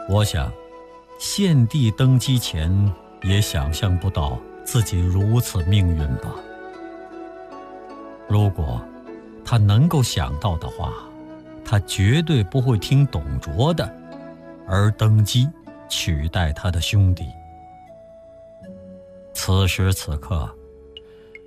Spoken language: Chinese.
我想，献帝登基前也想象不到自己如此命运吧。如果他能够想到的话，他绝对不会听董卓的，而登基取代他的兄弟。此时此刻，